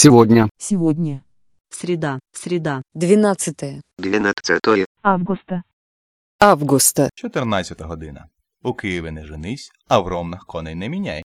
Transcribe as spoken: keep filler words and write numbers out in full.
Сегодня. Сегодня. Среда, среда. двенадцатое двенадцятое Августа. августа. чотирнадцята година. У Києві не женись, а в Ромнах коней не міняй.